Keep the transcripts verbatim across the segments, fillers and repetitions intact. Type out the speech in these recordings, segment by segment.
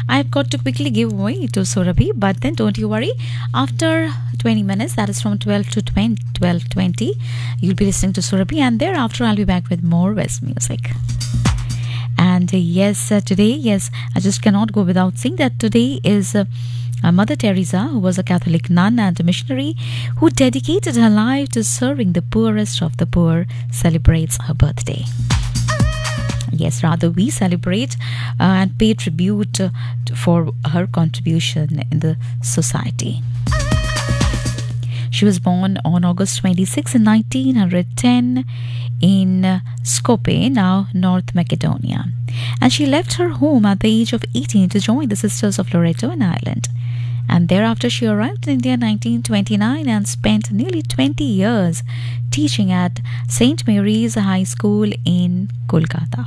I've got to quickly give way to Surabhi, but then don't you worry. After twenty minutes, that is from twelve to twelve twenty, you'll be listening to Surabhi, and thereafter I'll be back with more West music. And uh, yes, uh, today, yes, I just cannot go without saying that today is uh, uh, Mother Teresa, who was a Catholic nun and a missionary who dedicated her life to serving the poorest of the poor, celebrates her birthday. Yes, rather we celebrate uh, and pay tribute uh, to, for her contribution in the society. She was born on August twenty-sixth in nineteen ten in uh, Skopje, now North Macedonia. And she left her home at the age of eighteen to join the Sisters of Loreto in Ireland. And thereafter she arrived in India in nineteen twenty-nine and spent nearly twenty years teaching at Saint Mary's High School in Kolkata.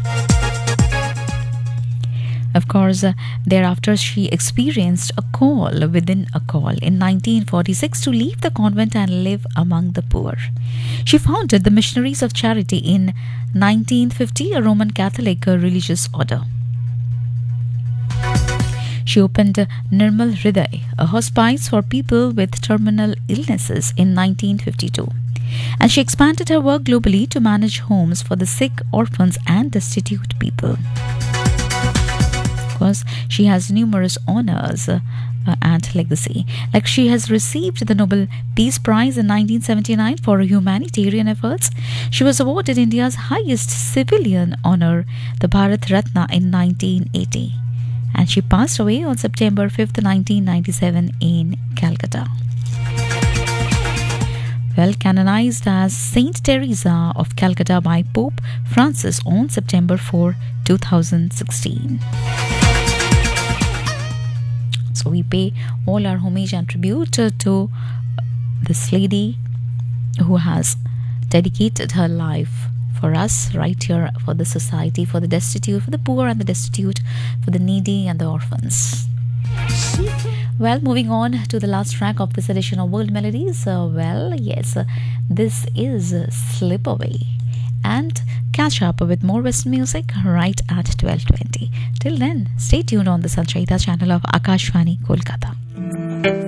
Of course, uh, thereafter she experienced a call within a call in nineteen forty-six to leave the convent and live among the poor. She founded the Missionaries of Charity in nineteen fifty, a Roman Catholic uh, religious order. She opened uh, Nirmal Hriday, a hospice for people with terminal illnesses, in nineteen fifty-two. And she expanded her work globally to manage homes for the sick, orphans and destitute people. She has numerous honors uh, uh, and legacy. Like she has received the Nobel Peace Prize in nineteen seventy-nine for her humanitarian efforts. She was awarded India's highest civilian honor, the Bharat Ratna, in nineteen eighty. And she passed away on September fifth, nineteen ninety-seven in Calcutta. Well, canonized as Saint Teresa of Calcutta by Pope Francis on September fourth, two thousand sixteen. So we pay all our homage and tribute to this lady who has dedicated her life for us right here, for the society, for the destitute, for the poor and the destitute, for the needy and the orphans. Well, moving on to the last track of this edition of World Melodies. Uh, well, yes, uh, this is uh, Slip Away. And catch up with more Western music right at twelve twenty. Till then, stay tuned on the Sanchita channel of Akashvani Kolkata.